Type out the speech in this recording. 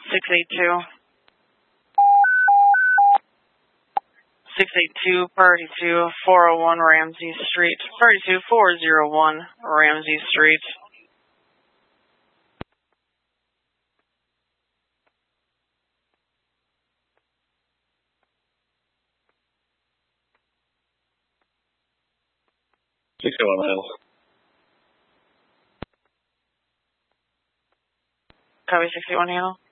682. 682, priority 2, 401 Ramsey Street. Priority 2, 401 Ramsey Street. Copy 61 handle.